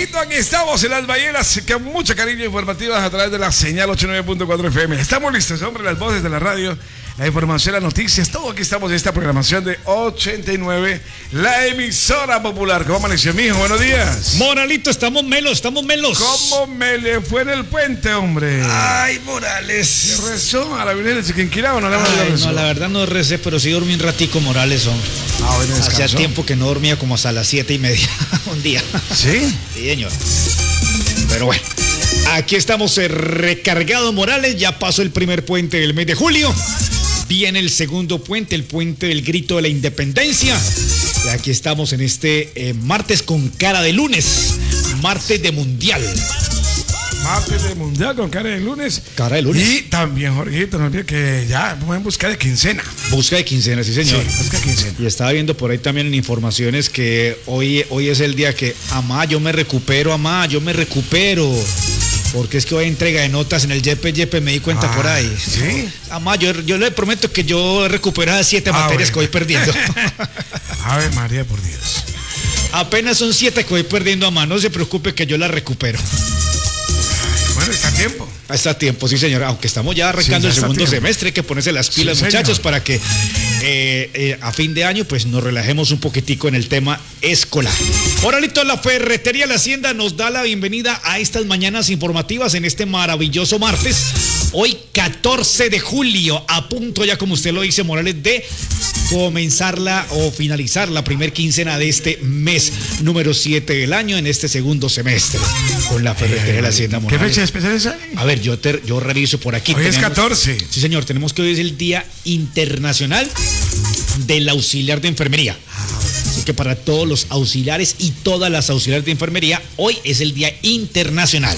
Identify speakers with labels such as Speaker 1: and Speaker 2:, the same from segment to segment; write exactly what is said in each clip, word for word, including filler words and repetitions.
Speaker 1: Jorgito, aquí estamos en las ballenas con mucho cariño informativas a través de la señal ochenta y nueve punto cuatro F M. Estamos listos, hombre, las voces de la radio, la información, las noticias, todo aquí estamos en esta programación de ochenta y nueve, la emisora popular. ¿Cómo amaneció, mijo? Buenos días.
Speaker 2: Moralito, estamos melos, estamos melos.
Speaker 1: ¿Cómo me le fue en el puente, hombre?
Speaker 2: Ay, Morales.
Speaker 1: ¿Qué rezó a la Virgen de Chiquinquirá o no le
Speaker 2: Ay, no, la verdad no recé, pero sí dormí un ratico, Morales, hombre.
Speaker 1: Ah, bueno,
Speaker 2: hacía tiempo que no dormía, como hasta las siete y media un día.
Speaker 1: ¿Sí?
Speaker 2: Sí, señor. Pero bueno, aquí estamos eh, recargados, Morales. Ya pasó el primer puente del mes de julio. Viene el segundo puente, el puente del grito de la independencia. Y aquí estamos en este eh, martes con cara de lunes. Martes de mundial.
Speaker 1: Martes de mundial con cara de lunes.
Speaker 2: Cara de lunes.
Speaker 1: Y también, Jorgito, no olvides que ya vamos en busca de quincena.
Speaker 2: Busca de quincena, sí, señor.
Speaker 1: Sí, busca de quincena.
Speaker 2: Y estaba viendo por ahí también en informaciones que hoy, hoy es el día que, amá, yo me recupero, amá, yo me recupero. Porque es que hoy hay entrega de notas en el Yepe Yepe, me di cuenta ah, por ahí.
Speaker 1: ¿Sí?
Speaker 2: Amá, yo, yo le prometo que yo recuperé siete ah, materias bueno. que voy perdiendo.
Speaker 1: Ave María, por Dios.
Speaker 2: Apenas son siete que voy perdiendo, amá, no se preocupe que yo las recupero.
Speaker 1: Bueno, está a tiempo.
Speaker 2: Está a tiempo, sí, señor. Aunque estamos ya arrancando sí, ya el segundo semestre, hay que ponerse las pilas, sí, muchachos, señor. Para que eh, eh, a fin de año pues nos relajemos un poquitico en el tema escolar. Moralito, la Ferretería La Hacienda nos da la bienvenida a estas mañanas informativas en este maravilloso martes. Hoy catorce de julio, a punto ya, como usted lo dice, Morales, de comenzarla o finalizar la primer quincena de este mes número siete del año en este segundo semestre con la Ferretería eh, La Hacienda, Morales.
Speaker 1: ¿Qué fecha especial es ahí?
Speaker 2: A ver, yo, te, yo reviso por aquí.
Speaker 1: Hoy
Speaker 2: tenemos,
Speaker 1: es catorce.
Speaker 2: Sí, señor, tenemos que hoy es el Día Internacional del Auxiliar de Enfermería. Así que para todos los auxiliares y todas las auxiliares de enfermería, hoy es el Día Internacional.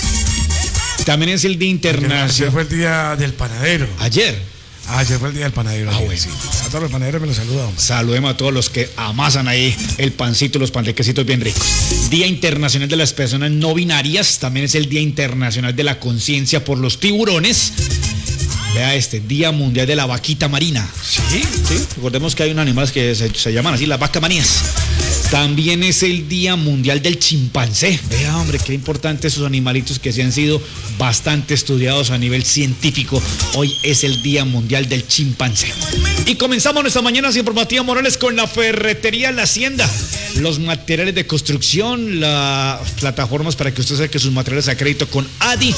Speaker 2: También es el Día Internacional.
Speaker 1: Ayer fue el Día del Panadero.
Speaker 2: Ayer.
Speaker 1: Ah, ayer fue el Día del Panadero.
Speaker 2: Ah, bueno.
Speaker 1: Sí. A todos los panaderos me los saludamos.
Speaker 2: Saludemos a todos los que amasan ahí el pancito, los panquequecitos bien ricos. Día Internacional de las Personas No Binarias. También es el Día Internacional de la Conciencia por los Tiburones. Vea este, Día Mundial de la Vaquita Marina.
Speaker 1: Sí,
Speaker 2: sí. Recordemos que hay unos animales que se, se llaman así, las vacas marías. También es el Día Mundial del Chimpancé. Vea, hombre, qué importante esos animalitos que se han sido bastante estudiados a nivel científico. Hoy es el Día Mundial del Chimpancé. Y comenzamos nuestra mañana informativa, Morales, con la Ferretería La Hacienda. Los materiales de construcción, las plataformas para que usted saque sus materiales a crédito con A D I.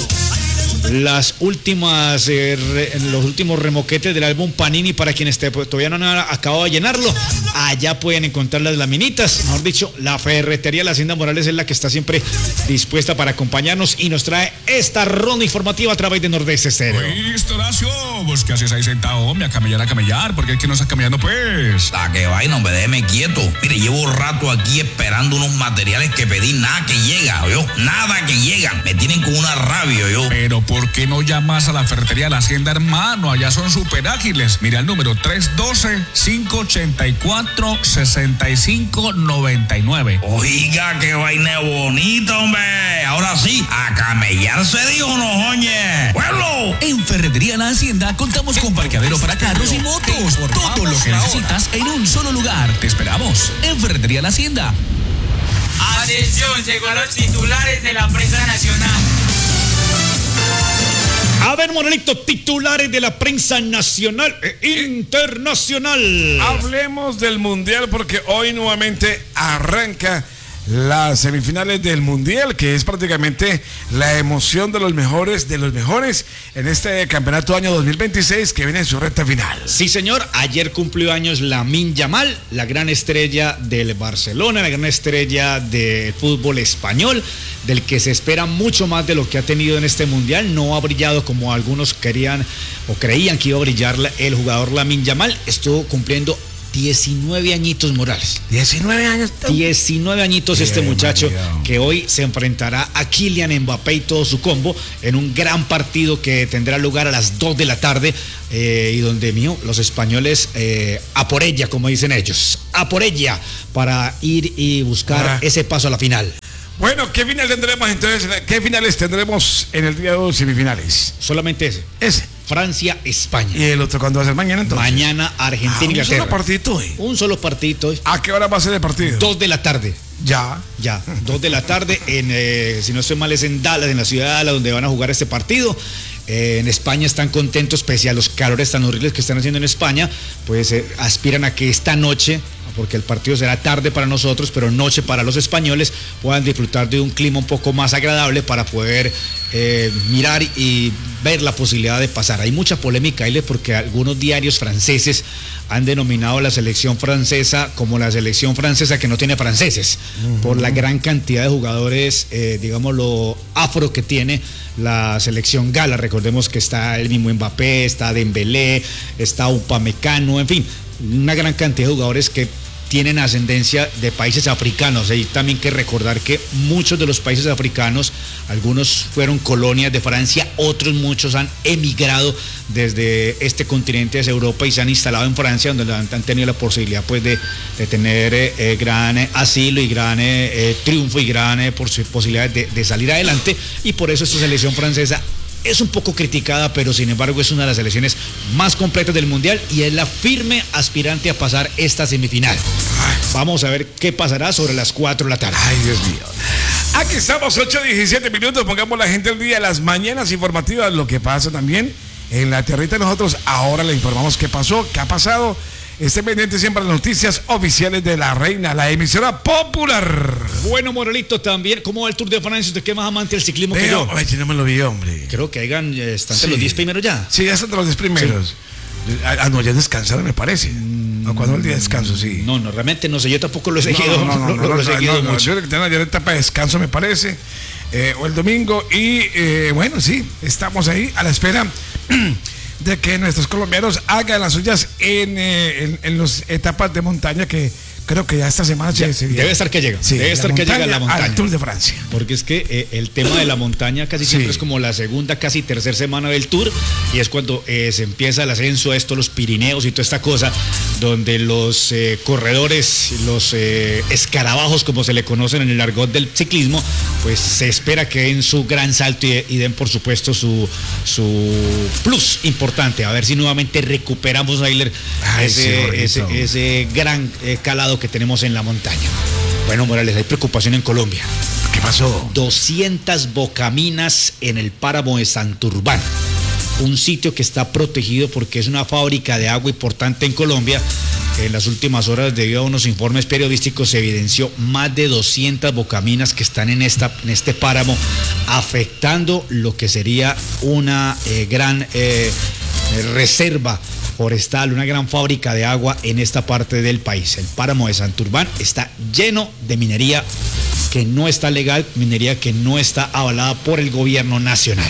Speaker 2: Las últimas, eh, re, los últimos remoquetes del álbum Panini para quienes te, pues, todavía no han acabado de llenarlo. Allá pueden encontrar las laminitas. Mejor dicho, la Ferretería La Hacienda, Morales, es la que está siempre dispuesta para acompañarnos y nos trae esta ronda informativa a través de Nordeste Estéreo.
Speaker 3: Listo, Horacio. ¿Vos qué haces ahí sentado, hombre? A camellar, a camellar. ¿Por qué es que no estás camellando, pues?
Speaker 4: La que vaina, hombre, déjeme quieto. Mire, llevo rato aquí esperando unos materiales que pedí. Nada que llega, yo. Nada que llegan. Me tienen con una rabia, yo.
Speaker 3: Pero, ¿por qué no llamas a la Ferretería La Hacienda, hermano? Allá son súper ágiles. Mira el número tres uno dos, cinco ocho cuatro, seis cinco nueve nueve.
Speaker 4: Oiga, qué vaina bonita, hombre. Ahora sí, a camellar se dijo, no, oye. ¡Pueblo!
Speaker 5: En Ferretería La Hacienda contamos con parqueadero para carros y motos. Todo lo que necesitas en un solo lugar. Te esperamos en Ferretería La Hacienda.
Speaker 6: Atención, llegó a los titulares de la prensa nacional.
Speaker 2: A ver, Moralito, titulares de la prensa nacional e internacional.
Speaker 1: Hablemos del Mundial porque hoy nuevamente arranca las semifinales del Mundial, que es prácticamente la emoción de los mejores de los mejores en este campeonato año dos mil veintiséis que viene en su recta final.
Speaker 2: Sí, señor, ayer cumplió años Lamine Yamal, la gran estrella del Barcelona, la gran estrella del fútbol español, del que se espera mucho más de lo que ha tenido en este Mundial. No ha brillado como algunos querían o creían que iba a brillar el jugador Lamine Yamal. Estuvo cumpliendo diecinueve añitos, Morales.
Speaker 1: diecinueve años.
Speaker 2: diecinueve añitos este muchacho que hoy se enfrentará a Kylian Mbappé y todo su combo en un gran partido que tendrá lugar a las dos de la tarde eh, y donde, mío, los españoles eh, a por ella, como dicen ellos, a por ella para ir y buscar ah. ese paso a la final.
Speaker 1: Bueno, ¿qué final tendremos entonces? ¿Qué finales tendremos en el día de hoy, semifinales?
Speaker 2: Solamente ese.
Speaker 1: Ese.
Speaker 2: Francia, España.
Speaker 1: ¿Y el otro cuándo va a ser mañana entonces?
Speaker 2: Mañana, Argentina,
Speaker 1: ah,
Speaker 2: Inglaterra.
Speaker 1: ¿Un solo partidito hoy?
Speaker 2: Un solo partidito hoy.
Speaker 1: ¿A qué hora va a ser el partido?
Speaker 2: Dos de la tarde.
Speaker 1: Ya.
Speaker 2: Ya, dos de la tarde, en, eh, si no estoy mal, es en Dallas, en la ciudad de Dallas, donde van a jugar este partido. Eh, en España están contentos, pese a los calores tan horribles que están haciendo en España, pues eh, aspiran a que esta noche, porque el partido será tarde para nosotros, pero noche para los españoles, puedan disfrutar de un clima un poco más agradable para poder eh, mirar y ver la posibilidad de pasar. Hay mucha polémica, Ailes, porque algunos diarios franceses han denominado a la selección francesa como la selección francesa que no tiene franceses, uh-huh. por la gran cantidad de jugadores, eh, digámoslo, afro que tiene la selección gala. Recordemos que está el mismo Mbappé, está Dembélé, está Upamecano, en fin, una gran cantidad de jugadores que tienen ascendencia de países africanos. Hay también que recordar que muchos de los países africanos, algunos fueron colonias de Francia, otros muchos han emigrado desde este continente hacia Europa y se han instalado en Francia, donde han, han tenido la posibilidad pues de, de tener eh, gran eh, asilo y gran eh, triunfo y gran eh, posibilidad de, de salir adelante, y por eso esta selección francesa es un poco criticada, pero sin embargo es una de las selecciones más completas del Mundial y es la firme aspirante a pasar esta semifinal. Vamos a ver qué pasará sobre las cuatro de la tarde.
Speaker 1: Ay, Dios mío. Aquí estamos, ocho diecisiete minutos, pongamos la gente al día, las mañanas informativas, lo que pasa también en la tierrita de nosotros. Ahora le informamos qué pasó, qué ha pasado. Esté pendiente siempre de las noticias oficiales de La Reina, la emisora popular.
Speaker 2: Bueno, Morelito, también, ¿cómo va el Tour de Francia? ¿Usted qué más amante del ciclismo
Speaker 1: Veo,
Speaker 2: que yo?
Speaker 1: Ay, yo no me lo vi, hombre.
Speaker 2: Creo que hayan, eh, están entre
Speaker 1: Sí.
Speaker 2: los diez primeros ya.
Speaker 1: Sí, ya están entre los diez primeros. Sí. Ah, no, ya descansaron, me parece. ¿A cuándo el día de descanso? Sí.
Speaker 2: No, no, realmente no sé, yo tampoco lo he seguido,
Speaker 1: No, no, no,
Speaker 2: lo-
Speaker 1: no,
Speaker 2: lo-
Speaker 1: no,
Speaker 2: lo he
Speaker 1: no,
Speaker 2: seguido
Speaker 1: no, no,
Speaker 2: mucho.
Speaker 1: yo creo que tienen ayer etapa de descanso, me parece, eh, o el domingo, y eh, bueno, sí, estamos ahí a la espera de que nuestros colombianos hagan las suyas en, eh, en, en las etapas de montaña que creo que ya esta semana
Speaker 2: Ya,
Speaker 1: se, se
Speaker 2: debe estar que llega,
Speaker 1: Sí,
Speaker 2: debe
Speaker 1: la
Speaker 2: estar que llega
Speaker 1: montaña
Speaker 2: la montaña.
Speaker 1: al Tour de Francia.
Speaker 2: Porque es que eh, el tema de la montaña casi siempre
Speaker 1: Sí.
Speaker 2: es como la segunda, casi tercera semana del Tour, y es cuando eh, se empieza el ascenso a esto, los Pirineos y toda esta cosa, donde los eh, corredores, los eh, escarabajos, como se le conocen en el argot del ciclismo, pues se espera que den su gran salto y, y den, por supuesto, su, su plus importante. A ver si nuevamente recuperamos, Ailer,
Speaker 1: Ay, sí,
Speaker 2: ese,
Speaker 1: bonito.
Speaker 2: ese, ese gran eh, calado que tenemos en la montaña. Bueno, Morales, hay preocupación en Colombia.
Speaker 1: ¿Qué pasó?
Speaker 2: doscientas bocaminas en el páramo de Santurbán, un sitio que está protegido porque es una fábrica de agua importante en Colombia. En las últimas horas, debido a unos informes periodísticos, se evidenció más de doscientas bocaminas que están en, esta, en este páramo, afectando lo que sería una eh, gran eh, reserva forestal, una gran fábrica de agua en esta parte del país. El páramo de Santurbán está lleno de minería que no está legal, minería que no está avalada por el gobierno nacional.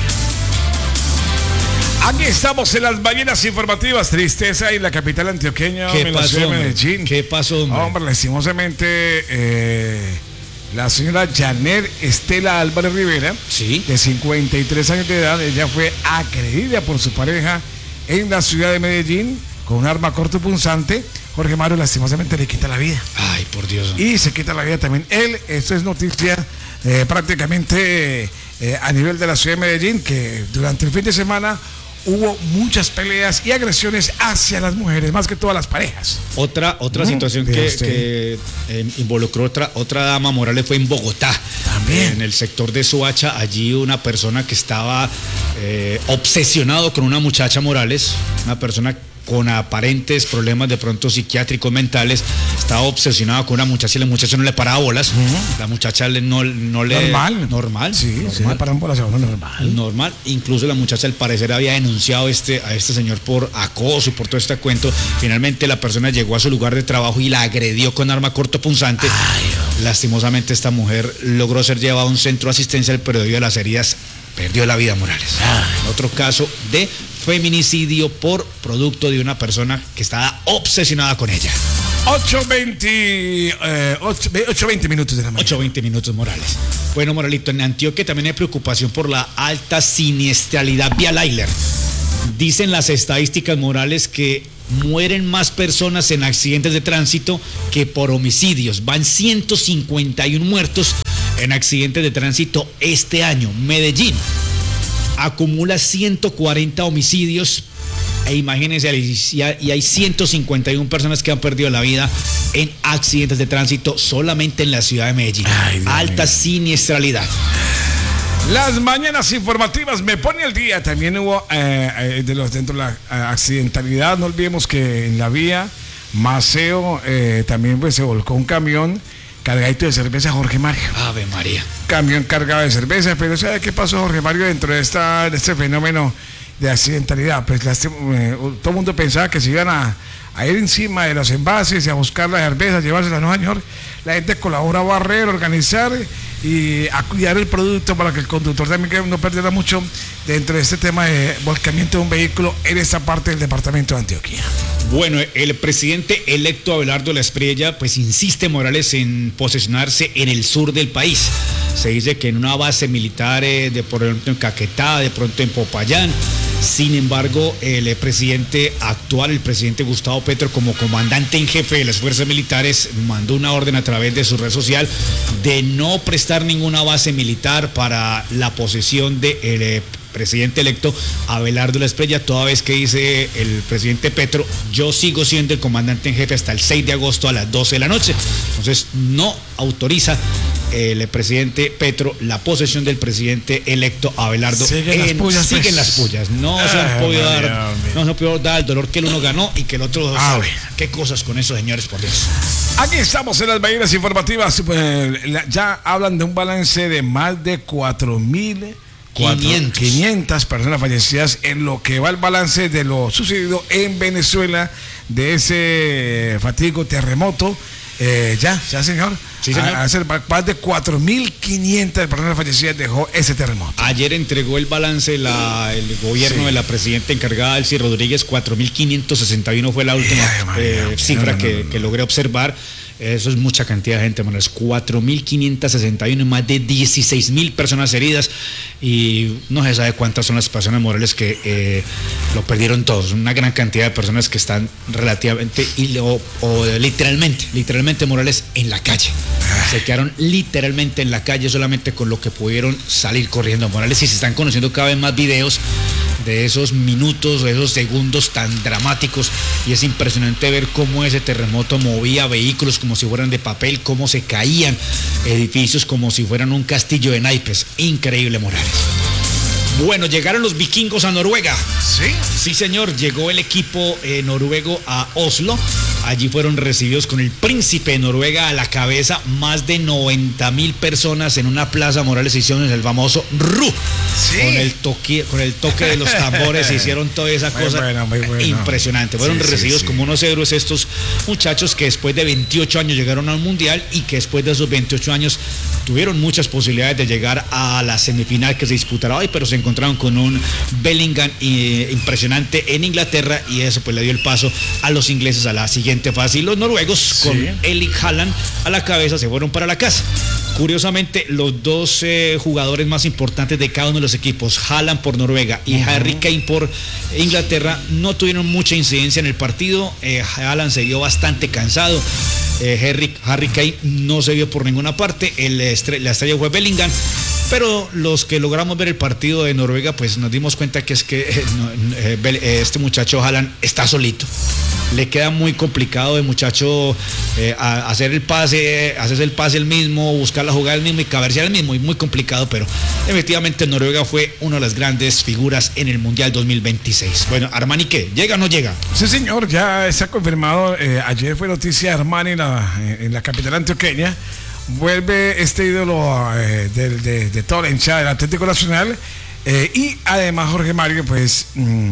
Speaker 1: Aquí estamos en las mañanas informativas. Tristeza en la capital antioqueña,
Speaker 2: ¿Qué
Speaker 1: en la
Speaker 2: pasó,
Speaker 1: ciudad de
Speaker 2: hombre?
Speaker 1: Medellín.
Speaker 2: ¿Qué pasó, hombre?
Speaker 1: Hombre, lastimosamente, eh, la señora Janet Estela Álvarez Rivera,
Speaker 2: Sí.
Speaker 1: de cincuenta y tres años de edad, ella fue agredida por su pareja en la ciudad de Medellín con un arma cortopunzante. Jorge Mario lastimosamente le quita la vida.
Speaker 2: Ay, por Dios.
Speaker 1: Y se quita la vida también él. Esto es noticia eh, prácticamente eh, a nivel de la ciudad de Medellín, que durante el fin de semana hubo muchas peleas y agresiones hacia las mujeres, más que todas las parejas.
Speaker 2: Otra, otra
Speaker 1: Mm,
Speaker 2: situación
Speaker 1: vea
Speaker 2: que,
Speaker 1: usted.
Speaker 2: que eh, involucró otra, otra dama, Morales, fue en Bogotá.
Speaker 1: También.
Speaker 2: En el sector de Soacha, allí una persona que estaba eh, obsesionado con una muchacha, Morales, una persona con aparentes problemas de pronto psiquiátricos mentales, estaba obsesionado con una muchacha y la muchacha no le paraba bolas. La muchacha le, no, no le...
Speaker 1: Normal.
Speaker 2: Normal.
Speaker 1: Sí,
Speaker 2: normal.
Speaker 1: se le paran por la segunda normal.
Speaker 2: Normal, incluso la muchacha al parecer había denunciado este, a este señor por acoso y por todo este cuento. Finalmente la persona llegó a su lugar de trabajo y la agredió con arma cortopunzante. Lastimosamente esta mujer logró ser llevada a un centro de asistencia, pero debido a las heridas perdió la vida, Morales. Otro caso de feminicidio por producto de una persona que estaba obsesionada con ella.
Speaker 1: ocho veinte, eh, ocho veinte minutos de la mañana.
Speaker 2: ocho veinte minutos, Morales. Bueno, Moralito, en Antioquia también hay preocupación por la alta siniestralidad vial, Ailer. Dicen las estadísticas, Morales, que mueren más personas en accidentes de tránsito que por homicidios. Van ciento cincuenta y uno muertos en accidentes de tránsito este año. Medellín acumula ciento cuarenta homicidios E imagínense, y hay ciento cincuenta y una personas que han perdido la vida en accidentes de tránsito solamente en la ciudad de Medellín. Ay, alta mío. Siniestralidad.
Speaker 1: Las mañanas informativas me pone al día. También hubo eh, eh, de los dentro de la eh, accidentalidad. No olvidemos que en la vía Maceo eh, también pues, se volcó un camión cargadito de cerveza, Jorge Mario.
Speaker 2: Ave María.
Speaker 1: Camión cargado de cerveza. Pero ¿sabe qué pasó, Jorge Mario, dentro de, esta, de este fenómeno de accidentalidad? Pues la, eh, todo el mundo pensaba que se iban a, a ir encima de los envases y a buscar la cerveza, llevárselas. No, señor. La gente colabora a barrer, organizar y a cuidar el producto para que el conductor también no perdiera mucho dentro de este tema de volcamiento de un vehículo en esta parte del departamento de Antioquia.
Speaker 2: Bueno, el presidente electo Abelardo Espriella pues insiste Morales en posesionarse en el sur del país. Se dice que en una base militar eh, de pronto en Caquetá, de pronto en Popayán. Sin embargo, el presidente actual, el presidente Gustavo Petro, como comandante en jefe de las fuerzas militares, mandó una orden a través de su red social de no prestar ninguna base militar para la posesión del eh, presidente electo Abelardo Espriella, toda vez que dice el presidente Petro, yo sigo siendo el comandante en jefe hasta el seis de agosto a las doce de la noche. Entonces, no autoriza el presidente Petro la posesión del presidente electo Abelardo.
Speaker 1: Siguen las pullas,
Speaker 2: siguen
Speaker 1: pues.
Speaker 2: las pullas. No ah, se han podido dar, María, no se han podido dar el dolor que el uno ganó y que el otro ah, sabe. Qué cosas con esos señores, por Dios.
Speaker 1: Aquí estamos en las mañanas informativas. Pues, ya hablan de un balance de más de cuatro mil quinientas personas fallecidas en lo que va el balance de lo sucedido en Venezuela, de ese fatídico terremoto. Eh, ya, ya señor.
Speaker 2: Sí, señor.
Speaker 1: A, a más de cuatro mil quinientas personas fallecidas dejó ese terremoto.
Speaker 2: Ayer entregó el balance la, el gobierno sí. de la presidenta encargada, Elsie Rodríguez. Cuatro mil quinientos sesenta y uno fue la última Ay, María, eh, cifra no, no, no, que, no. que logré observar. Eso es mucha cantidad de gente, Morales. cuatro mil quinientos sesenta y uno y más de dieciséis mil personas heridas. Y no se sabe cuántas son las personas, Morales, que eh, lo perdieron todos. Una gran cantidad de personas que están relativamente o, o literalmente, literalmente, Morales, en la calle. Se quedaron literalmente en la calle solamente con lo que pudieron salir corriendo, Morales. Y se están conociendo cada vez más videos de esos minutos, de esos segundos tan dramáticos, y es impresionante ver cómo ese terremoto movía vehículos como si fueran de papel, cómo se caían edificios como si fueran un castillo de naipes. Increíble, Morales. Bueno, llegaron los vikingos a Noruega.
Speaker 1: ¿Sí?
Speaker 2: Sí, señor, llegó el equipo eh, noruego a Oslo. Allí fueron recibidos con el príncipe de Noruega a la cabeza. Más de noventa mil personas en una plaza, Morales, hicieron el famoso Ru.
Speaker 1: Sí.
Speaker 2: Con el toque, con el toque de los tambores, hicieron toda esa
Speaker 1: muy
Speaker 2: cosa
Speaker 1: bueno, muy bueno.
Speaker 2: Impresionante. Fueron sí, recibidos sí, sí. como unos héroes estos muchachos que después de veintiocho años llegaron al Mundial y que después de esos veintiocho años tuvieron muchas posibilidades de llegar a la semifinal que se disputará hoy, pero se encontraron con un Bellingham eh, impresionante en Inglaterra, y eso pues le dio el paso a los ingleses a la siguiente fase. Y los noruegos, sí. con Erling Haaland a la cabeza, se fueron para la casa. Curiosamente, los dos eh, jugadores más importantes de cada uno de los equipos, Haaland por Noruega y uh-huh. Harry Kane por Inglaterra, no tuvieron mucha incidencia en el partido. eh, Haaland se vio bastante cansado. eh, Harry, Harry Kane no se vio por ninguna parte. El estre- la estrella fue Bellingham. Pero los que logramos ver el partido de Noruega, pues nos dimos cuenta que es que eh, eh, este muchacho Haaland está solito. Le queda muy complicado de muchacho eh, a, hacer el pase, hacerse el pase el mismo, buscar la jugada el mismo y caberse el mismo, y muy complicado, pero efectivamente Noruega fue una de las grandes figuras en el Mundial dos mil veintiséis. Bueno, Armani, ¿qué? ¿Llega o no llega?
Speaker 1: Sí, señor, ya está confirmado. Eh, ayer fue noticia Armani en la, en la capital antioqueña. Vuelve este ídolo eh, de, de, de toda la hinchada del Atlético Nacional, eh, y además Jorge Mario, pues mmm,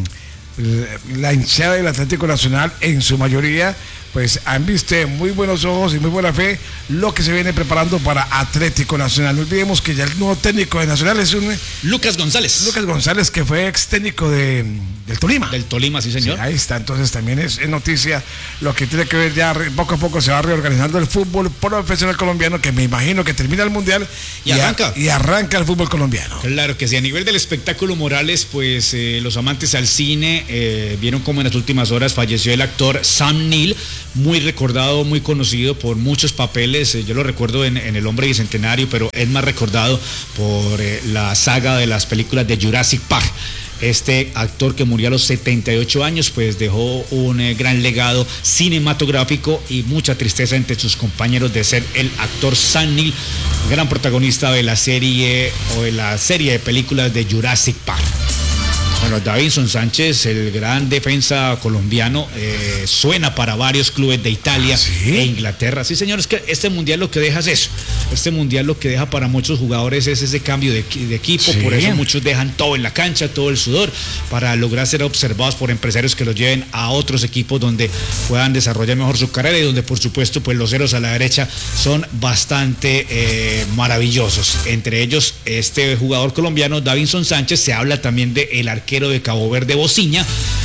Speaker 1: la hinchada del Atlético Nacional en su mayoría pues han visto de muy buenos ojos y muy buena fe lo que se viene preparando para Atlético Nacional. No olvidemos que ya el nuevo técnico de Nacional es un
Speaker 2: Lucas González.
Speaker 1: Lucas González, que fue ex técnico de, del Tolima.
Speaker 2: Del Tolima, sí, señor.
Speaker 1: Sí, ahí está, entonces también es, es noticia lo que tiene que ver ya, poco a poco se va reorganizando el fútbol profesional colombiano, que me imagino que termina el Mundial
Speaker 2: y, y arranca.
Speaker 1: A, y arranca el fútbol colombiano.
Speaker 2: Claro que sí. A nivel del espectáculo, Morales, pues eh, los amantes al cine eh, vieron como en las últimas horas falleció el actor Sam Neill, muy recordado, muy conocido por muchos papeles. Eh, yo lo recuerdo en, en El Hombre Bicentenario, pero es más recordado por eh, la saga de las películas de Jurassic Park. Este actor que murió a los setenta y ocho años, pues dejó un eh, gran legado cinematográfico y mucha tristeza entre sus compañeros de ser el actor Sam Neill, gran protagonista de la serie o de la serie de películas de Jurassic Park. Bueno, Davinson Sánchez, el gran defensa colombiano, eh, suena para varios clubes de Italia ¿Sí? e Inglaterra. Sí, señores, que este mundial lo que deja es eso. Este mundial lo que deja para muchos jugadores es ese cambio de, de equipo. Sí. Por eso muchos dejan todo en la cancha, todo el sudor, para lograr ser observados por empresarios que los lleven a otros equipos donde puedan desarrollar mejor su carrera y donde, por supuesto, pues los ceros a la derecha son bastante eh, maravillosos. Entre ellos, este jugador colombiano, Davinson Sánchez. Se habla también de el arquero de Cabo Verde, Bociña,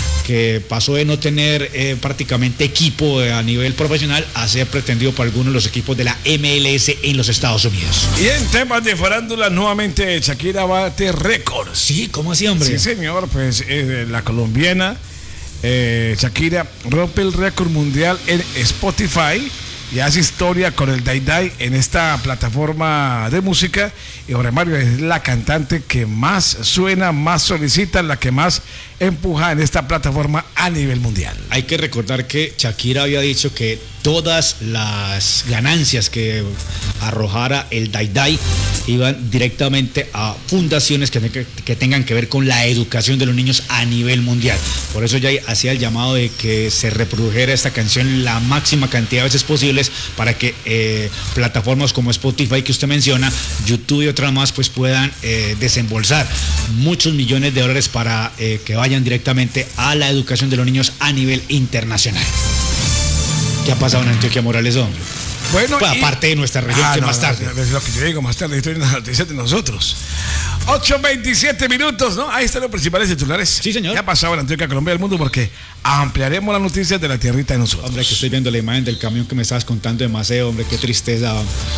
Speaker 2: que pasó de no tener eh, prácticamente equipo eh, a nivel profesional a ser pretendido por algunos de los equipos de la M L S en los Estados Unidos.
Speaker 1: Y en temas de farándula, nuevamente Shakira bate récords.
Speaker 2: Sí, ¿cómo así, hombre?
Speaker 1: Sí, señor, pues eh, la colombiana eh, Shakira rompe el récord mundial en Spotify y hace historia con el Day Day en esta plataforma de música. Y Jorge Mario es la cantante que más suena, más solicita, la que más empuja en esta plataforma a nivel mundial.
Speaker 2: Hay que recordar que Shakira había dicho que todas las ganancias que arrojara el Day Day iban directamente a fundaciones que, que, que tengan que ver con la educación de los niños a nivel mundial. Por eso ya hacía el llamado de que se reprodujera esta canción la máxima cantidad de veces posibles para que eh, plataformas como Spotify que usted menciona, YouTube y otras más, pues puedan eh, desembolsar muchos millones de dólares para eh, que vayan directamente a la educación de los niños a nivel internacional. ¿Qué ha pasado en Antioquia, Morales, hombre?
Speaker 1: Bueno,
Speaker 2: pues, aparte de nuestra región, ah, que no, más tarde.
Speaker 1: No, es lo que yo digo, más tarde estoy en las noticias de nosotros. ocho veintisiete minutos, ¿no? Ahí están los principales titulares.
Speaker 2: Sí, señor.
Speaker 1: ¿Qué ha pasado en Antioquia, Colombia, del mundo? Porque ampliaremos las noticias de la tierrita de nosotros.
Speaker 2: Hombre, que estoy viendo la imagen del camión que me estabas contando de Maceo, hombre, qué tristeza.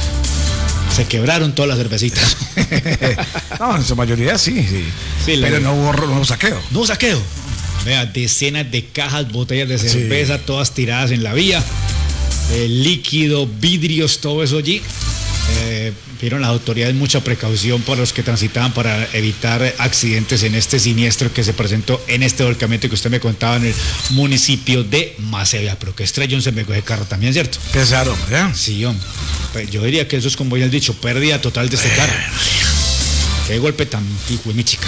Speaker 2: Se quebraron todas las cervecitas.
Speaker 1: No, en su mayoría sí, sí. sí Pero la... no, hubo, no hubo saqueo.
Speaker 2: No hubo saqueo. Vea, decenas de cajas, botellas de cerveza, sí. Todas tiradas en la vía. Eh, líquido, vidrios, todo eso allí. Eh, vieron las autoridades mucha precaución para los que transitaban para evitar accidentes en este siniestro que se presentó en este volcamiento que usted me contaba en el municipio de Maceo. Pero que estrellón se me coge el carro también, ¿cierto?
Speaker 1: Pesado, ¿eh?
Speaker 2: Sí, hombre. Pues yo diría que eso es, como ya han dicho, pérdida total de este carro. Qué golpe tan hijo de mi chica.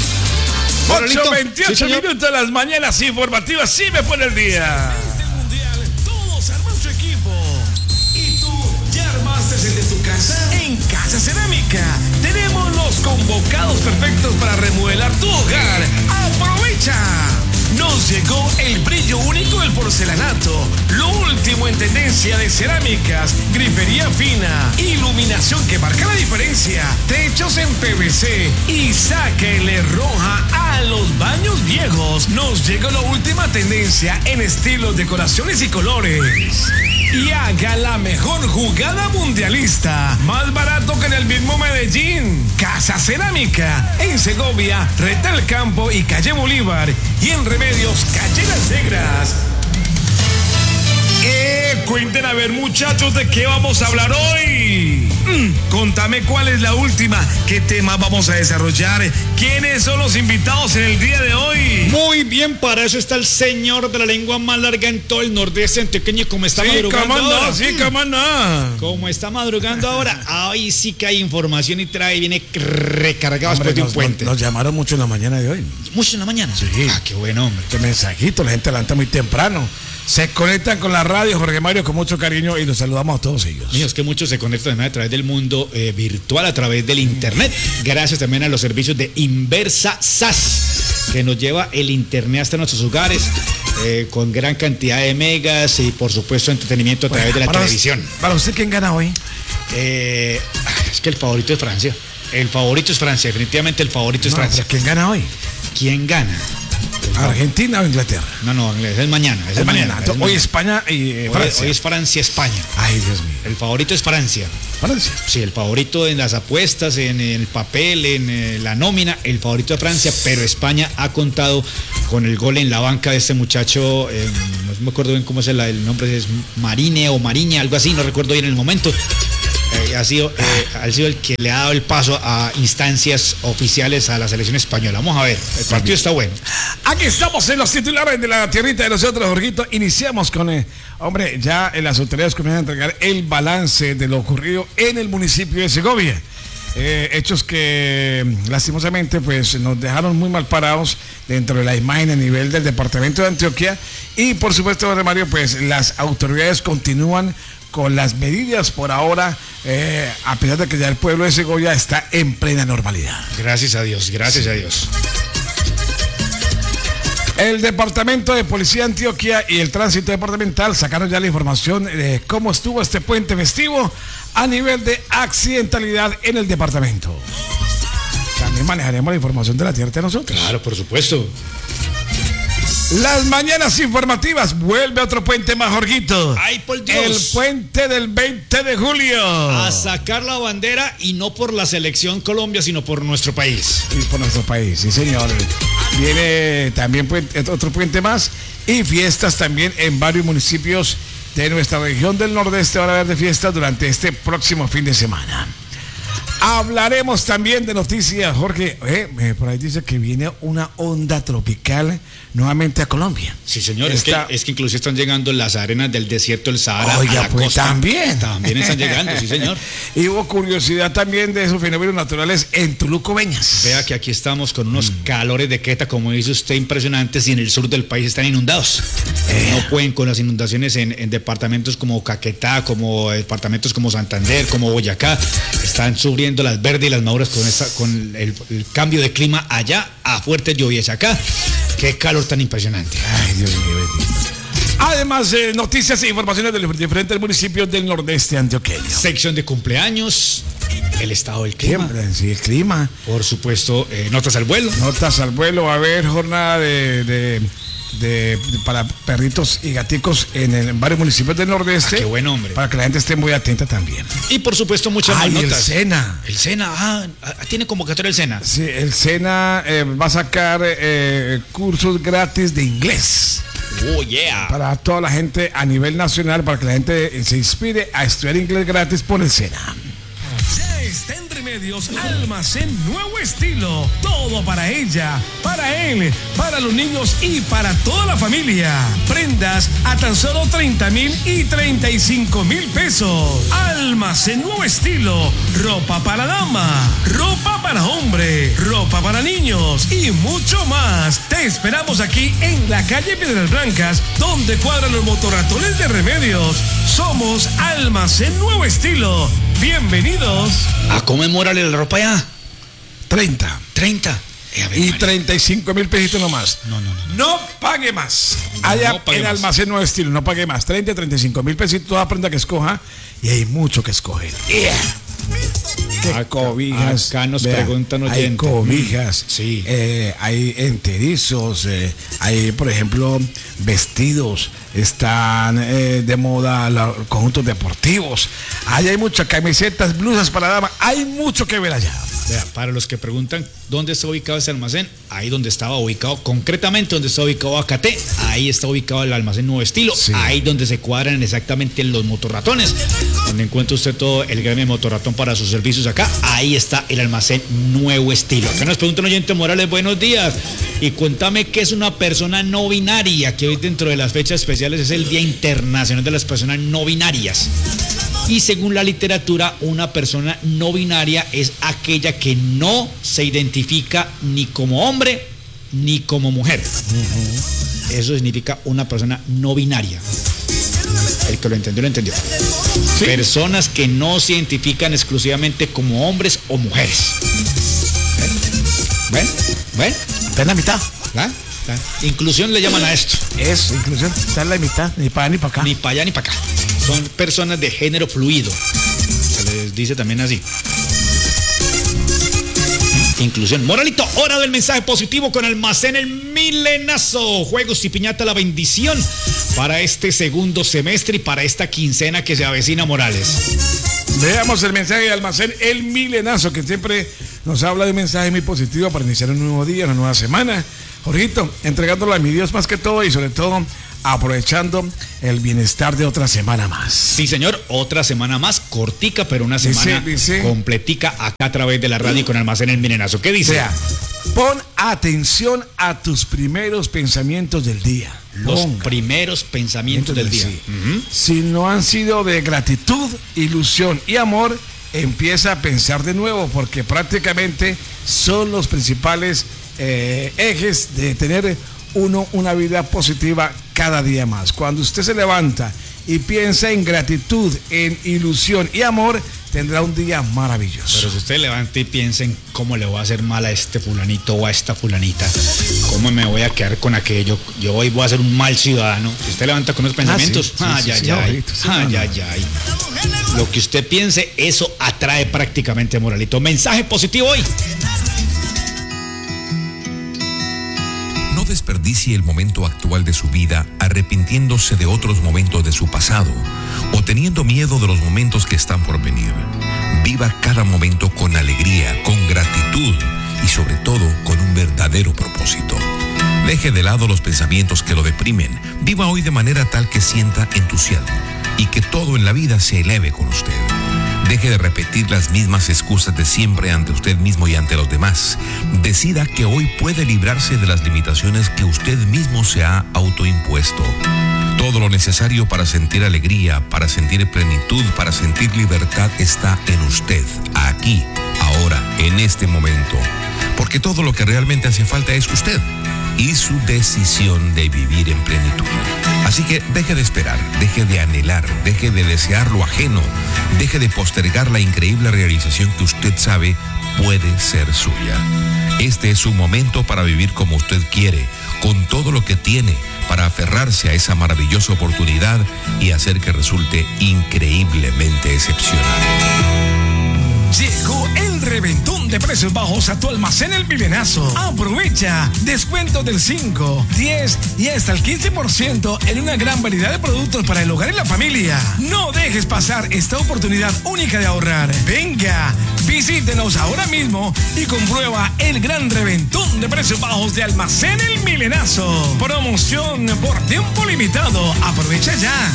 Speaker 1: ocho veintiocho sí, minutos de las mañanas informativas, sí me pone el día.
Speaker 7: Todos arman su equipo. ¿Y tú ya armaste el de tu casa? En Casa Cerámica tenemos los convocados perfectos para remodelar tu hogar. ¡Aprovecha! Nos llegó el brillo único del porcelanato, lo último en tendencia de cerámicas, grifería fina, iluminación que marca la diferencia, techos en P V C y sáquele roja a los baños viejos. Nos llegó la última tendencia en estilos, decoraciones y colores. Y haga la mejor jugada mundialista, más barato que en el mismo Medellín. Casa Cerámica, en Segovia, Retal Campo y Calle Bolívar. Y en Remedios, Calle Las Negras. Eh, cuenten a ver, muchachos, ¿de qué vamos a hablar hoy? Mm, contame cuál es la última, qué tema vamos a desarrollar, quiénes son los invitados en el día de hoy.
Speaker 2: Muy bien, para eso está el señor de la lengua más larga en todo el nordeste antioqueño. ¿Cómo está
Speaker 1: sí,
Speaker 2: madrugando
Speaker 1: cómo
Speaker 2: ahora?
Speaker 1: No, sí, cómo no.
Speaker 2: ¿Cómo está madrugando ahora? Ahí sí que hay información y trae, viene recargado después de un puente.
Speaker 1: Nos, nos llamaron mucho en la mañana de hoy.
Speaker 2: ¿Mucho en la mañana?
Speaker 1: Sí.
Speaker 2: Ah, qué bueno, hombre.
Speaker 1: Qué mensajito, la gente levanta muy temprano. Se conectan con la radio, Jorge Mario, con mucho cariño y los saludamos a todos ellos.
Speaker 2: Míos, que muchos se conectan a través del mundo eh, virtual, a través del internet. Gracias también a los servicios de Inversa S A S, que nos lleva el internet hasta nuestros hogares, eh, con gran cantidad de megas y, por supuesto, entretenimiento a través bueno, de la
Speaker 1: para
Speaker 2: televisión.
Speaker 1: Usted, ¿Para usted quién gana hoy?
Speaker 2: Eh, es que el favorito es Francia. El favorito es Francia, definitivamente el favorito es
Speaker 1: no,
Speaker 2: Francia.
Speaker 1: ¿Quién gana hoy?
Speaker 2: ¿Quién gana?
Speaker 1: ¿Argentina o Inglaterra?
Speaker 2: No, no, es mañana. Es,
Speaker 1: es
Speaker 2: mañana.
Speaker 1: mañana. Es hoy
Speaker 2: mañana.
Speaker 1: España y eh, Francia.
Speaker 2: Hoy, hoy es Francia-España.
Speaker 1: Ay, Dios mío.
Speaker 2: El favorito es Francia.
Speaker 1: ¿Francia?
Speaker 2: Sí, el favorito en las apuestas, en el papel, en eh, la nómina, el favorito de Francia, pero España ha contado con el gol en la banca de este muchacho, eh, no me acuerdo bien cómo es el, el nombre, es Marine o Mariña, algo así, no recuerdo bien el momento. eh, ha, sido, eh, ha sido el que le ha dado el paso a instancias oficiales a la selección española. Vamos a ver, el partido está bueno.
Speaker 1: Aquí estamos en los titulares de la tierrita de nosotros, Jorgito. Iniciamos con, eh, hombre, ya en las autoridades comienzan a entregar el balance de lo ocurrido en el municipio de Segovia. Eh, hechos que lastimosamente pues nos dejaron muy mal parados dentro de la imagen a nivel del departamento de Antioquia, y por supuesto, don Mario, pues las autoridades continúan con las medidas por ahora, eh, a pesar de que ya el pueblo de Segovia está en plena normalidad.
Speaker 2: Gracias a Dios, gracias a Dios.
Speaker 1: El Departamento de Policía de Antioquia y el Tránsito Departamental sacaron ya la información de cómo estuvo este puente festivo a nivel de accidentalidad en el departamento. También manejaremos la información de la tierra de nosotros.
Speaker 2: Claro, por supuesto.
Speaker 1: Las mañanas informativas, vuelve otro puente más, Jorgito.
Speaker 2: ¡Ay, por Dios!
Speaker 1: El puente del veinte de julio.
Speaker 2: A sacar la bandera, y no por la selección Colombia, sino por nuestro país.
Speaker 1: Y por nuestro país, sí, señor. Viene también puente, otro puente más, y fiestas también en varios municipios de nuestra región del Nordeste. Van a haber de fiestas durante este próximo fin de semana. Hablaremos también de noticias, Jorge. Eh, eh, por ahí dice que viene una onda tropical nuevamente a Colombia.
Speaker 2: Sí, señor.
Speaker 1: Está...
Speaker 2: Es, que, es que incluso están llegando las arenas del desierto del Sahara.
Speaker 1: Oiga,
Speaker 2: a la
Speaker 1: pues
Speaker 2: costa.
Speaker 1: también.
Speaker 2: También están llegando, sí, señor.
Speaker 1: Y hubo curiosidad también de esos fenómenos naturales en Tuluco, Beñas.
Speaker 2: Vea que aquí estamos con unos mm. calores de queta, como dice usted, impresionantes, y en el sur del país están inundados. Eh. No pueden con las inundaciones en, en departamentos como Caquetá, como departamentos como Santander, como Boyacá. Están sufriendo las verdes y las maduras con, esta, con el, el cambio de clima allá a fuertes lluvias acá. Qué calor tan impresionante.
Speaker 1: Ay, Dios mío, bendito. Además, eh, noticias e informaciones de los diferentes municipios del nordeste antioqueño.
Speaker 2: Sección de cumpleaños, el estado del clima.
Speaker 1: Siempre, sí, el clima.
Speaker 2: Por supuesto, eh, notas al vuelo.
Speaker 1: Notas al vuelo. Va a haber jornada de... de... De, de, para perritos y gaticos en, el, en varios municipios del Nordeste.
Speaker 2: Ah, qué buen hombre.
Speaker 1: Para que la gente esté muy atenta también.
Speaker 2: Y por supuesto muchas
Speaker 1: Ay,
Speaker 2: más notas.
Speaker 1: el SENA.
Speaker 2: El SENA, ah, tiene convocatoria el SENA.
Speaker 1: Sí, el SENA eh, va a sacar eh, cursos gratis de inglés.
Speaker 2: Oh, yeah.
Speaker 1: Para toda la gente a nivel nacional, para que la gente se inspire a estudiar inglés gratis por el SENA.
Speaker 7: Ya está en Remedios Almacén Nuevo Estilo. Todo para ella, para él, para los niños y para toda la familia. Prendas a tan solo treinta mil y treinta y cinco mil pesos. Almacén Nuevo Estilo. Ropa para dama, ropa para hombre, ropa para niños y mucho más. Te esperamos aquí en la calle Piedras Blancas, donde cuadran los motorratones de Remedios. Somos Almacén Nuevo Estilo. Bienvenidos.
Speaker 2: ¿A conmemorarle la ropa ya?
Speaker 1: treinta.
Speaker 2: treinta.
Speaker 1: Eh, y treinta y cinco mil pesitos nomás.
Speaker 2: No, no, no.
Speaker 1: No pague más. Allá
Speaker 2: no pague
Speaker 1: en
Speaker 2: más.
Speaker 1: Almacén Nuevo Estilo, no pague más. treinta, treinta y cinco mil pesitos, toda prenda que escoja. Y hay mucho que escoger. Yeah. ¿Qué
Speaker 2: Acá,
Speaker 1: cobijas?
Speaker 2: Acá nos
Speaker 1: Vea,
Speaker 2: preguntan
Speaker 1: hay
Speaker 2: oyentes.
Speaker 1: cobijas,
Speaker 2: Sí.
Speaker 1: eh, hay enterizos, eh, hay, por ejemplo, vestidos, están eh, de moda los conjuntos deportivos. Ahí hay muchas camisetas, blusas para dama. Hay mucho que ver allá.
Speaker 2: Vea, para los que preguntan dónde está ubicado ese almacén, ahí donde estaba ubicado, concretamente donde está ubicado Acaté, ahí está ubicado el Almacén Nuevo Estilo,
Speaker 1: Sí.
Speaker 2: ahí donde se cuadran exactamente los motorratones, donde encuentra usted todo el gremio de motorratón para sus servicios acá, ahí está el Almacén Nuevo Estilo. Acá nos pregunta un oyente Morales, buenos días, y cuéntame qué es una persona no binaria, que hoy dentro de las fechas especiales es el Día Internacional de las Personas No Binarias. Y según la literatura, una persona no binaria es aquella que no se identifica ni como hombre ni como mujer. Uh-huh. Eso significa una persona no binaria. El que lo entendió, lo entendió. ¿Sí? Personas que no se identifican exclusivamente como hombres o mujeres. ¿Ven? ¿Ven?
Speaker 1: Está en la mitad.
Speaker 2: ¿Ah? Inclusión le llaman a esto.
Speaker 1: Es inclusión, está en la mitad, ni para allá ni para acá.
Speaker 2: Ni para allá ni para acá. Son personas de género fluido. Se les dice también así. Inclusión. Moralito, hora del mensaje positivo con Almacén El Milenazo. Juegos y piñata, la bendición para este segundo semestre y para esta quincena que se avecina, Morales.
Speaker 1: Veamos el mensaje de Almacén El Milenazo, que siempre nos habla de un mensaje muy positivo para iniciar un nuevo día, una nueva semana. Jorgito, entregándolo a mi Dios más que todo y sobre todo aprovechando el bienestar de otra semana más.
Speaker 2: Sí, señor, otra semana más, cortica, pero una semana dice, dice, completica acá a través de la radio con Almacén El Milenazo. ¿Qué dice?
Speaker 1: O sea, pon atención a tus primeros pensamientos del día.
Speaker 2: Los Ponga. primeros pensamientos del día.
Speaker 1: Sí. Uh-huh. Si no han sido de gratitud, ilusión y amor, empieza a pensar de nuevo, porque prácticamente son los principales eh, ejes de tener uno una vida positiva cada día más. Cuando usted se levanta y piensa en gratitud, en ilusión y amor, tendrá un día maravilloso.
Speaker 2: Pero si usted levanta y piensa en cómo le voy a hacer mal a este fulanito o a esta fulanita, cómo me voy a quedar con aquello, yo hoy voy a ser un mal ciudadano. Si usted levanta con esos pensamientos,
Speaker 1: ah, sí, sí,
Speaker 2: ay,
Speaker 1: sí,
Speaker 2: ay,
Speaker 1: sí, sí,
Speaker 2: ay,
Speaker 1: no,
Speaker 2: ay,
Speaker 1: no.
Speaker 2: ay. Lo que usted piense, eso atrae prácticamente, Moralito. Mensaje positivo hoy.
Speaker 8: No desperdicie el momento actual de su vida arrepintiéndose de otros momentos de su pasado o teniendo miedo de los momentos que están por venir. Viva cada momento con alegría, con gratitud y sobre todo con un verdadero propósito. Deje de lado los pensamientos que lo deprimen. Viva hoy de manera tal que sienta entusiasmo y que todo en la vida se eleve con usted. Deje de repetir las mismas excusas de siempre ante usted mismo y ante los demás. Decida que hoy puede librarse de las limitaciones que usted mismo se ha autoimpuesto. Todo lo necesario para sentir alegría, para sentir plenitud, para sentir libertad está en usted, aquí, ahora, en este momento. Porque todo lo que realmente hace falta es usted y su decisión de vivir en plenitud. Así que deje de esperar, deje de anhelar, deje de desear lo ajeno, deje de postergar la increíble realización que usted sabe puede ser suya. Este es su momento para vivir como usted quiere, con todo lo que tiene, para aferrarse a esa maravillosa oportunidad y hacer que resulte increíblemente excepcional.
Speaker 7: Llegó el reventón de precios bajos a tu Almacén El Milenazo. Aprovecha descuento del cinco, diez y hasta el quince por ciento en una gran variedad de productos para el hogar y la familia. No dejes pasar esta oportunidad única de ahorrar. Venga, visítenos ahora mismo y comprueba el gran reventón de precios bajos de Almacén El Milenazo. Promoción por tiempo limitado. Aprovecha ya.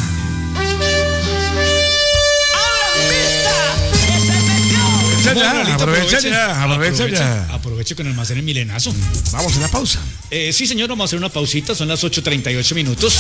Speaker 1: Ya, aprovecha ya, aprovecha ya.
Speaker 2: Aproveche con el Almacén El Milenazo.
Speaker 1: Vamos a la pausa.
Speaker 2: Eh, sí, señor, vamos a hacer una pausita. Son las ocho treinta y ocho minutos.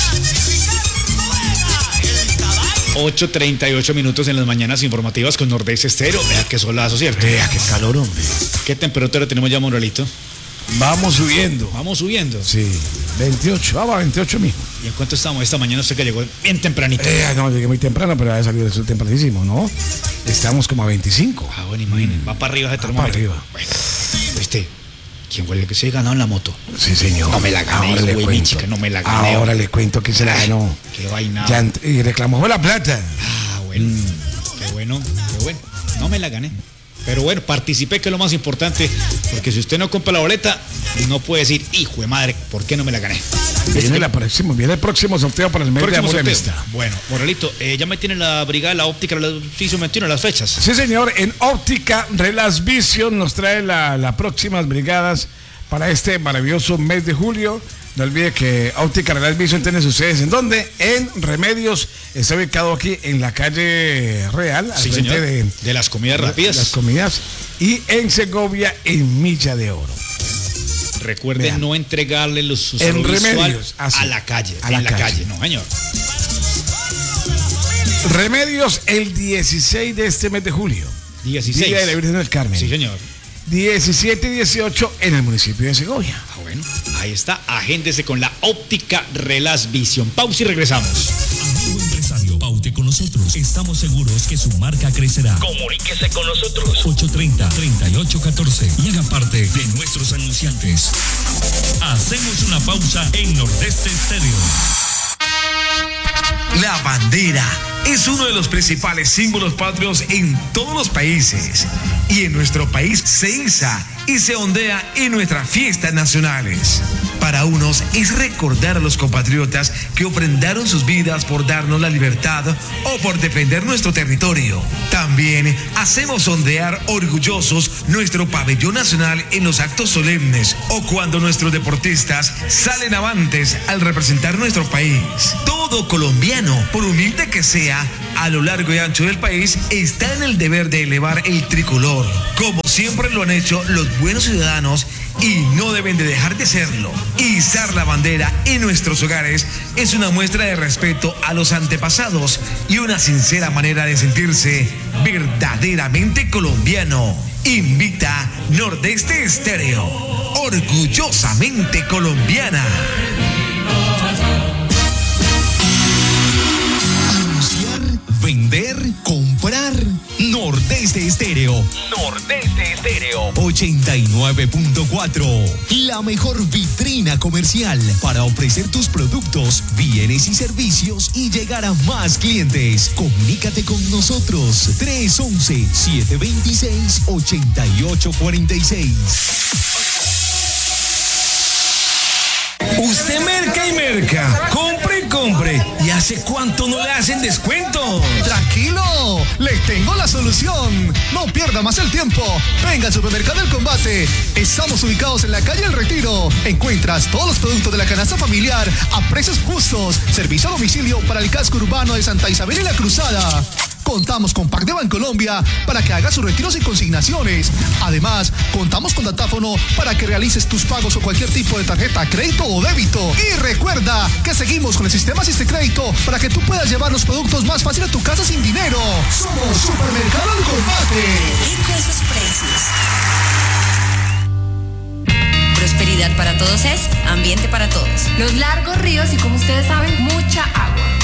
Speaker 2: ocho treinta y ocho minutos en las mañanas informativas con Nordeste Estéreo. Vea qué solazo, ¿cierto?
Speaker 1: Vea qué calor, hombre.
Speaker 2: ¿Qué temperatura tenemos ya, Moralito?
Speaker 1: Vamos subiendo.
Speaker 2: Vamos subiendo.
Speaker 1: Sí, veintiocho, vamos a veintiocho mismo.
Speaker 2: ¿Y en cuánto estamos? Esta mañana usted que llegó bien tempranito.
Speaker 1: Eh, no, llegué muy temprano, pero ha salido eso tempranísimo, ¿no? Estamos como a veinticinco.
Speaker 2: Ah, bueno, imagínense. Va para arriba ese termómetro.
Speaker 1: para arriba.
Speaker 2: Bueno, este, ¿quién fue el que se ha ganado en la moto?
Speaker 1: Sí, señor.
Speaker 2: No me la gané,
Speaker 1: Ahora le
Speaker 2: güey, mi
Speaker 1: cuento.
Speaker 2: chica, no me la gané.
Speaker 1: Ahora le cuento quién se la ganó.
Speaker 2: Qué vaina.
Speaker 1: Ya ent- y reclamó la plata.
Speaker 2: Ah, bueno. Mm. Qué bueno, qué bueno. No me la gané. Pero bueno, participé, que es lo más importante, porque si usted no compra la boleta, no puede decir, hijo de madre, ¿por qué no me la gané?
Speaker 1: Viene, la próxima, viene el próximo sorteo para el mes de amor y amistad.
Speaker 2: Bueno, Moralito, eh, ya me tiene la brigada, la óptica, la oficio veintiuno, las fechas.
Speaker 1: Sí, señor, en Óptica Relas Vision nos trae las la próximas brigadas para este maravilloso mes de julio. No olvide que Óptica Relas Vision tiene ustedes en dónde, en Remedios, está ubicado aquí en la calle Real, al
Speaker 2: Sí,
Speaker 1: frente
Speaker 2: señor.
Speaker 1: de,
Speaker 2: De las comidas rápidas.
Speaker 1: las comidas, y en Segovia, en Milla de Oro.
Speaker 2: Recuerden
Speaker 1: Vean.
Speaker 2: no entregarle los sus
Speaker 1: En
Speaker 2: salud visual
Speaker 1: Remedios, así.
Speaker 2: a la calle,
Speaker 1: A la
Speaker 2: en la
Speaker 1: calle.
Speaker 2: calle, no, señor.
Speaker 1: Remedios el dieciséis de este mes de julio.
Speaker 2: dieciséis.
Speaker 1: Día de la Virgen del Carmen.
Speaker 2: Sí, señor.
Speaker 1: diecisiete y dieciocho en el municipio de Segovia.
Speaker 2: Ah, bueno, ahí está, agéndese con la Óptica Relas Vision. Pausa y regresamos.
Speaker 9: Amigo empresario, paute con nosotros. Estamos seguros que su marca crecerá.
Speaker 5: Comuníquese con nosotros.
Speaker 9: ocho treinta, treinta y ocho catorce y haga parte de nuestros anunciantes. Hacemos una pausa en Nordeste Estéreo.
Speaker 7: La bandera es uno de los principales símbolos patrios en todos los países y en nuestro país se iza y se ondea en nuestras fiestas nacionales.
Speaker 10: Para unos es recordar a los compatriotas que ofrendaron sus vidas por darnos la libertad o por defender nuestro territorio. También hacemos ondear orgullosos nuestro pabellón nacional en los actos solemnes o cuando nuestros deportistas salen avantes al representar nuestro país. Todo colombiano, por humilde que sea, a lo largo y ancho del país, está en el deber de elevar el tricolor, como siempre lo han hecho los buenos ciudadanos y no deben de dejar de serlo. Izar la bandera en nuestros hogares es una muestra de respeto a los antepasados y una sincera manera de sentirse verdaderamente colombiano. Invita Nordeste Estéreo, orgullosamente colombiana.
Speaker 7: Vender, comprar, Nordeste Estéreo. Nordeste Estéreo. ochenta y nueve punto cuatro. La mejor vitrina comercial para ofrecer tus productos, bienes y servicios y llegar a más clientes. Comunícate con nosotros. tres once, siete veintiséis, ochenta y ocho cuarenta y seis.
Speaker 10: Usted merca y merca, compre y compre. ¿Y hace cuánto no le hacen descuento?
Speaker 11: Tranquilo, le tengo la solución. No pierda más el tiempo. Venga al Supermercado El Combate. Estamos ubicados en la calle El Retiro. Encuentras todos los productos de la canasta familiar a precios justos. Servicio a domicilio para el casco urbano de Santa Isabel y La Cruzada. Contamos con Pack de Bancolombia para que hagas sus retiros y consignaciones. Además, contamos con datáfono para que realices tus pagos o cualquier tipo de tarjeta, crédito o débito. Y recuerda que seguimos con el sistema Asiste Crédito para que tú puedas llevar los productos más fácil a tu casa sin dinero. Somos Supermercado El Combate.
Speaker 12: Rico esos precios. Prosperidad para todos es ambiente para todos.
Speaker 13: Los largos ríos y, como ustedes saben, mucha agua.